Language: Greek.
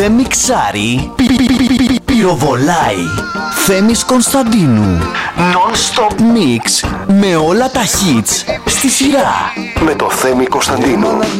Δεν μιξάρει, πυροβολάει. Θέμης Κωνσταντίνου. Non-stop mix με όλα τα hits στη σειρά. Με το Θέμη Κωνσταντίνου.